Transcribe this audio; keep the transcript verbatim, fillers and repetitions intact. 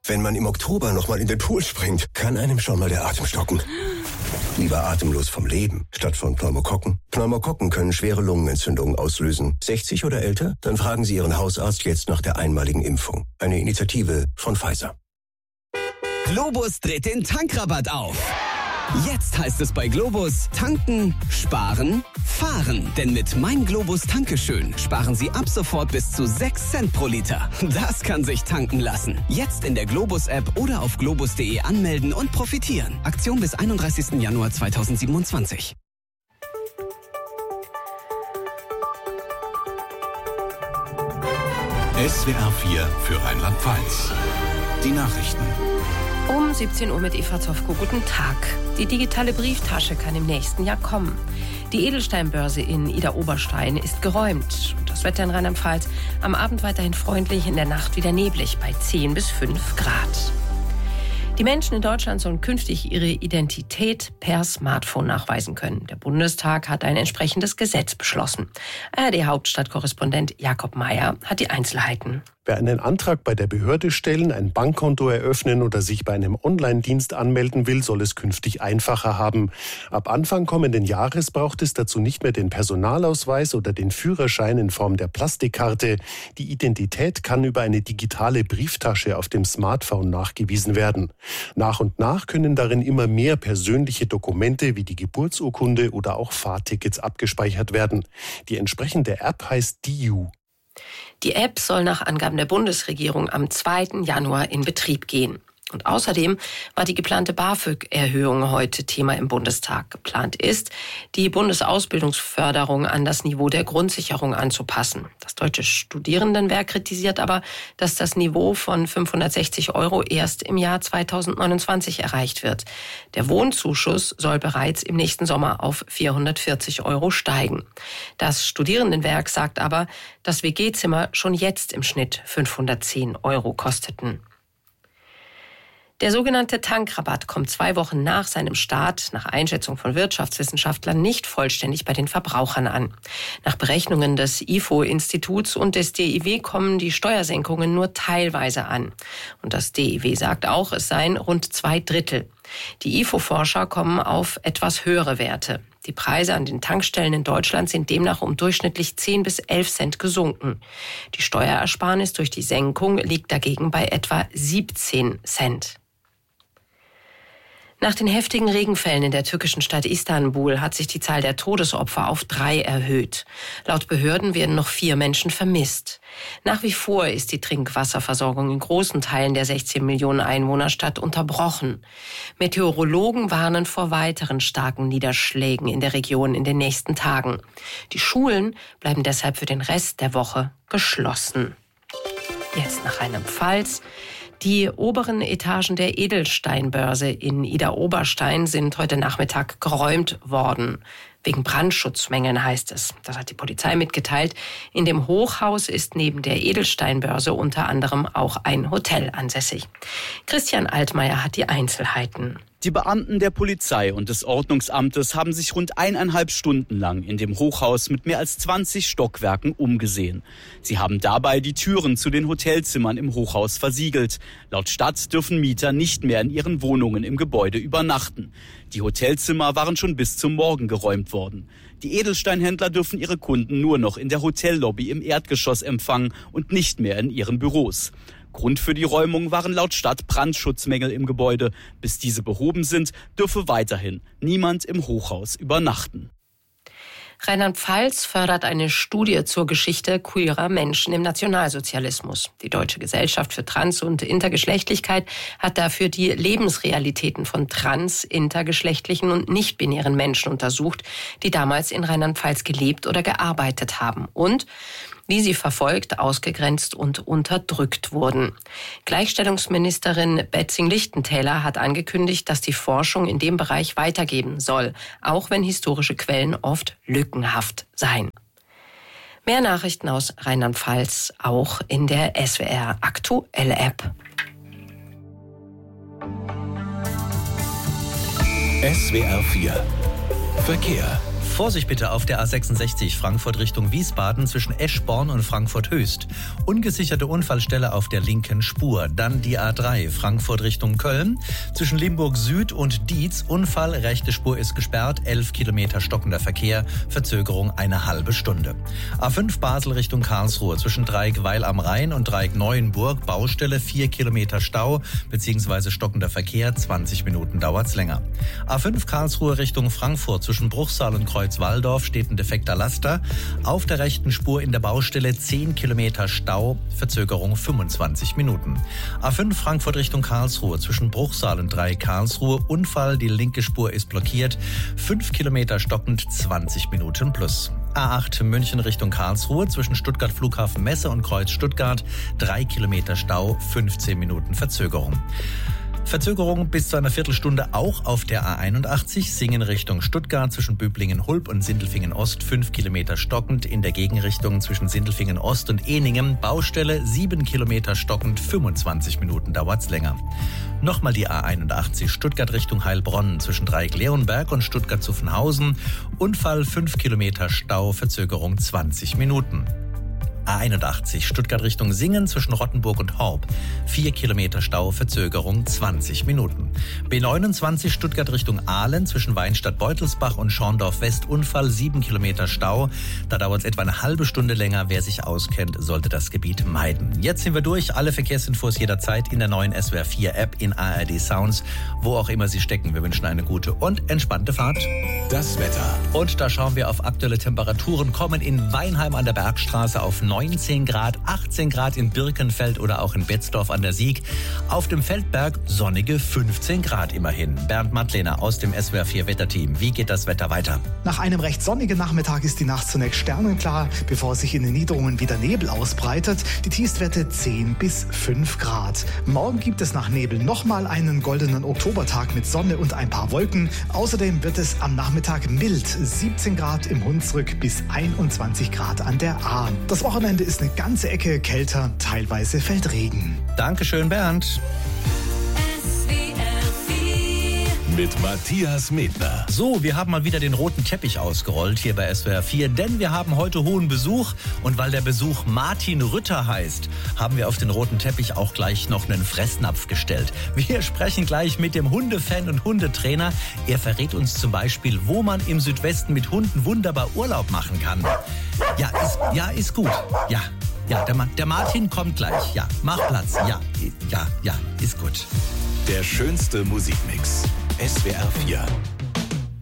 Wenn man im Oktober nochmal in den Pool springt, kann einem schon mal der Atem stocken. Lieber atemlos vom Leben, statt von Pneumokokken. Pneumokokken können schwere Lungenentzündungen auslösen. sechzig oder älter? Dann fragen Sie Ihren Hausarzt jetzt nach der einmaligen Impfung. Eine Initiative von Pfizer. Globus dreht den Tankrabatt auf. Jetzt heißt es bei Globus tanken, sparen, fahren. Denn mit Mein Globus Tankeschön sparen Sie ab sofort bis zu sechs Cent pro Liter. Das kann sich tanken lassen. Jetzt in der Globus-App oder auf globus punkt de anmelden und profitieren. Aktion bis einunddreißigsten Januar zweitausendsiebenundzwanzig. S W R vier für Rheinland-Pfalz. Die Nachrichten. Um siebzehn Uhr mit Eva Zofko. Guten Tag. Die digitale Brieftasche kann im nächsten Jahr kommen. Die Edelsteinbörse in Idar-Oberstein ist geräumt. Das Wetter in Rheinland-Pfalz am Abend weiterhin freundlich, in der Nacht wieder neblig bei zehn bis fünf Grad. Die Menschen in Deutschland sollen künftig ihre Identität per Smartphone nachweisen können. Der Bundestag hat ein entsprechendes Gesetz beschlossen. A R D-Hauptstadtkorrespondent Jakob Mayer hat die Einzelheiten. Wer einen Antrag bei der Behörde stellen, ein Bankkonto eröffnen oder sich bei einem Online-Dienst anmelden will, soll es künftig einfacher haben. Ab Anfang kommenden Jahres braucht es dazu nicht mehr den Personalausweis oder den Führerschein in Form der Plastikkarte. Die Identität kann über eine digitale Brieftasche auf dem Smartphone nachgewiesen werden. Nach und nach können darin immer mehr persönliche Dokumente wie die Geburtsurkunde oder auch Fahrtickets abgespeichert werden. Die entsprechende App heißt D I U. Die App soll nach Angaben der Bundesregierung am zweiten Januar in Betrieb gehen. Und außerdem war die geplante BAföG-Erhöhung heute Thema im Bundestag. Geplant ist, die Bundesausbildungsförderung an das Niveau der Grundsicherung anzupassen. Das Deutsche Studierendenwerk kritisiert aber, dass das Niveau von fünfhundertsechzig Euro erst im Jahr zweitausendneunundzwanzig erreicht wird. Der Wohnzuschuss soll bereits im nächsten Sommer auf vierhundertvierzig Euro steigen. Das Studierendenwerk sagt aber, dass W G-Zimmer schon jetzt im Schnitt fünfhundertzehn Euro kosteten. Der sogenannte Tankrabatt kommt zwei Wochen nach seinem Start, nach Einschätzung von Wirtschaftswissenschaftlern, nicht vollständig bei den Verbrauchern an. Nach Berechnungen des I F O-Instituts und des D I W kommen die Steuersenkungen nur teilweise an. Und das D I W sagt auch, es seien rund zwei Drittel. Die I F O-Forscher kommen auf etwas höhere Werte. Die Preise an den Tankstellen in Deutschland sind demnach um durchschnittlich zehn bis elf Cent gesunken. Die Steuerersparnis durch die Senkung liegt dagegen bei etwa siebzehn Cent. Nach den heftigen Regenfällen in der türkischen Stadt Istanbul hat sich die Zahl der Todesopfer auf drei erhöht. Laut Behörden werden noch vier Menschen vermisst. Nach wie vor ist die Trinkwasserversorgung in großen Teilen der sechzehn Millionen Einwohnerstadt unterbrochen. Meteorologen warnen vor weiteren starken Niederschlägen in der Region in den nächsten Tagen. Die Schulen bleiben deshalb für den Rest der Woche geschlossen. Jetzt nach Rheinland-Pfalz. Die oberen Etagen der Edelsteinbörse in Idar-Oberstein sind heute Nachmittag geräumt worden. Wegen Brandschutzmängeln heißt es. Das hat die Polizei mitgeteilt. In dem Hochhaus ist neben der Edelsteinbörse unter anderem auch ein Hotel ansässig. Christian Altmaier hat die Einzelheiten. Die Beamten der Polizei und des Ordnungsamtes haben sich rund eineinhalb Stunden lang in dem Hochhaus mit mehr als zwanzig Stockwerken umgesehen. Sie haben dabei die Türen zu den Hotelzimmern im Hochhaus versiegelt. Laut Stadt dürfen Mieter nicht mehr in ihren Wohnungen im Gebäude übernachten. Die Hotelzimmer waren schon bis zum Morgen geräumt worden. Die Edelsteinhändler dürfen ihre Kunden nur noch in der Hotellobby im Erdgeschoss empfangen und nicht mehr in ihren Büros. Grund für die Räumung waren laut Stadt Brandschutzmängel im Gebäude. Bis diese behoben sind, dürfe weiterhin niemand im Hochhaus übernachten. Rheinland-Pfalz fördert eine Studie zur Geschichte queerer Menschen im Nationalsozialismus. Die Deutsche Gesellschaft für Trans- und Intergeschlechtlichkeit hat dafür die Lebensrealitäten von trans-, intergeschlechtlichen und nicht-binären Menschen untersucht, die damals in Rheinland-Pfalz gelebt oder gearbeitet haben und wie sie verfolgt, ausgegrenzt und unterdrückt wurden. Gleichstellungsministerin Betzing-Lichtentäler hat angekündigt, dass die Forschung in dem Bereich weitergehen soll, auch wenn historische Quellen oft lückenhaft seien. Mehr Nachrichten aus Rheinland-Pfalz auch in der S W R Aktuell App. S W R vier Verkehr. Vorsicht bitte auf der A sechsundsechzig Frankfurt Richtung Wiesbaden zwischen Eschborn und Frankfurt Höchst. Ungesicherte Unfallstelle auf der linken Spur. Dann die A drei Frankfurt Richtung Köln zwischen Limburg Süd und Dietz. Unfall, rechte Spur ist gesperrt, elf Kilometer stockender Verkehr, Verzögerung eine halbe Stunde. A fünf Basel Richtung Karlsruhe zwischen Dreieck Weil am Rhein und Dreieck Neuenburg. Baustelle, vier Kilometer Stau bzw. stockender Verkehr, zwanzig Minuten dauert's länger. A fünf Karlsruhe Richtung Frankfurt zwischen Bruchsal und Kreuzwaldorf steht ein defekter Laster. Auf der rechten Spur in der Baustelle zehn Kilometer Stau, Verzögerung fünfundzwanzig Minuten. A fünf Frankfurt Richtung Karlsruhe zwischen Bruchsal und Dreieck Karlsruhe. Unfall, die linke Spur ist blockiert. fünf Kilometer stockend, zwanzig Minuten plus. A acht München Richtung Karlsruhe zwischen Stuttgart Flughafen Messe und Kreuz Stuttgart. drei Kilometer Stau, fünfzehn Minuten Verzögerung. Verzögerung bis zu einer Viertelstunde auch auf der A einundachtzig, Singen Richtung Stuttgart zwischen Böblingen-Hulb und Sindelfingen-Ost, fünf Kilometer stockend, in der Gegenrichtung zwischen Sindelfingen-Ost und Ehningen, Baustelle, sieben Kilometer stockend, fünfundzwanzig Minuten dauert's länger. Nochmal die A einundachtzig, Stuttgart Richtung Heilbronn zwischen Dreieck-Leonberg und Stuttgart-Zuffenhausen, Unfall, fünf Kilometer Stau, Verzögerung zwanzig Minuten. A einundachtzig, Stuttgart Richtung Singen zwischen Rottenburg und Horb. vier Kilometer Stau, Verzögerung zwanzig Minuten. B neunundzwanzig, Stuttgart Richtung Aalen zwischen Weinstadt-Beutelsbach und Schorndorf-West. Unfall, sieben Kilometer Stau. Da dauert es etwa eine halbe Stunde länger. Wer sich auskennt, sollte das Gebiet meiden. Jetzt sind wir durch. Alle Verkehrsinfos jederzeit in der neuen S W R vier App, in A R D Sounds, wo auch immer Sie stecken. Wir wünschen eine gute und entspannte Fahrt. Das Wetter. Und da schauen wir auf aktuelle Temperaturen. Kommen in Weinheim an der Bergstraße auf neunzehn Grad, achtzehn Grad in Birkenfeld oder auch in Betzdorf an der Sieg. Auf dem Feldberg sonnige fünfzehn Grad immerhin. Bernd Madlener aus dem S W R vier Wetterteam. Wie geht das Wetter weiter? Nach einem recht sonnigen Nachmittag ist die Nacht zunächst sternenklar, bevor sich in den Niederungen wieder Nebel ausbreitet. Die Tiefstwerte zehn bis fünf Grad. Morgen gibt es nach Nebel nochmal einen goldenen Oktobertag mit Sonne und ein paar Wolken. Außerdem wird es am Nachmittag mild. siebzehn Grad im Hunsrück bis einundzwanzig Grad an der Ahr. Das Wochenende ist eine ganze Ecke kälter, teilweise fällt Regen. Dankeschön, Bernd. Mit Matthias Medner. So, wir haben mal wieder den roten Teppich ausgerollt hier bei S W R vier, denn wir haben heute hohen Besuch. Und weil der Besuch Martin Rütter heißt, haben wir auf den roten Teppich auch gleich noch einen Fressnapf gestellt. Wir sprechen gleich mit dem Hundefan und Hundetrainer. Er verrät uns zum Beispiel, wo man im Südwesten mit Hunden wunderbar Urlaub machen kann. Ja, ist, ja, ist gut. Ja, ja, der, der Martin kommt gleich. Ja, mach Platz. Ja, ja, ja, ist gut. Der schönste Musikmix. S W R vier.